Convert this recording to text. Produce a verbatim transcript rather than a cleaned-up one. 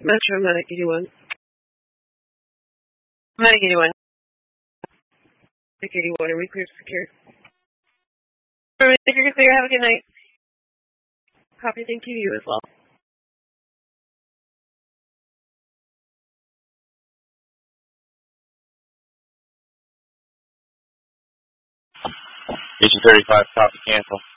Metro Medic eighty-one. Medic eighty-one. Medic eighty-one, are we clear secure? If you're clear, have a good night. Copy, thank you, you as well. Agent thirty-five, copy, cancel.